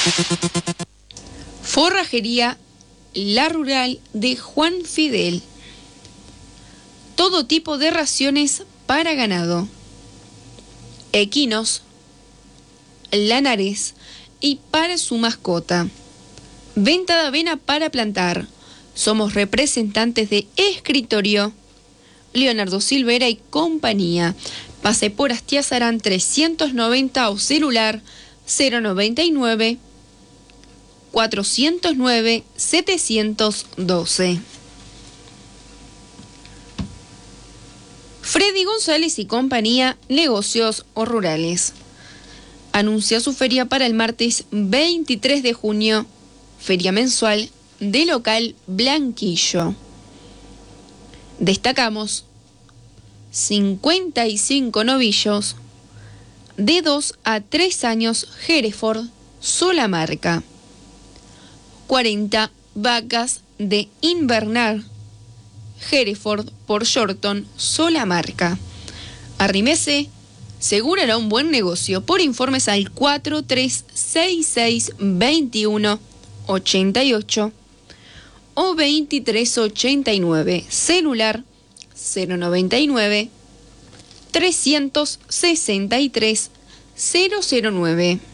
Forrajería La Rural de Juan Fidel. Todo tipo de raciones para ganado, equinos, lanares y para su mascota. Venta de avena para plantar. Somos representantes de Escritorio Leonardo Silvera y compañía. Pase por Astiazarán 390 o celular 099 409 712. Freddy González y compañía, negocios o rurales. Anuncia su feria para el martes 23 de junio, feria mensual de local Blanquillo. Destacamos 55 novillos de 2 a 3 años Hereford, sola marca. 40 vacas de invernar Hereford por Shorton, sola marca. Arrímese, seguro hará un buen negocio. Por informes al 4366 2188 o 2389, celular 099 363 009.